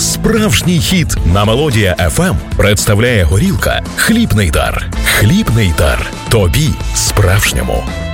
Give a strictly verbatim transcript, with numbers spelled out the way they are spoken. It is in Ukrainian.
Справжній хіт на Мелодія еф ем представляє горілка «Хлібний дар». «Хлібний дар». Тобі справжньому.